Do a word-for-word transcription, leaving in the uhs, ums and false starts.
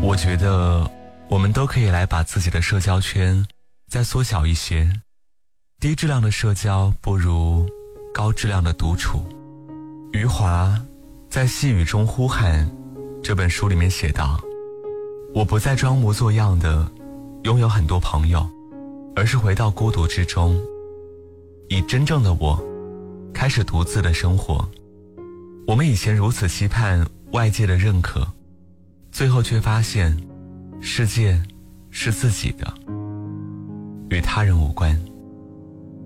我觉得我们都可以来把自己的社交圈再缩小一些，低质量的社交不如高质量的独处。余华在《细雨中呼喊》这本书里面写道，我不再装模作样的拥有很多朋友，而是回到孤独之中，以真正的我开始独自的生活。我们以前如此期盼外界的认可，最后却发现世界是自己的，与他人无关。